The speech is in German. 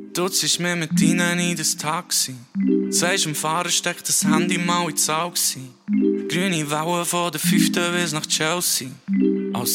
Du ziehst mir mit ihnen in das Taxi. Sagst dem Fahrer, steck das Handy mal ins Auge. Grüne Wellen von der 5. bis nach Chelsea.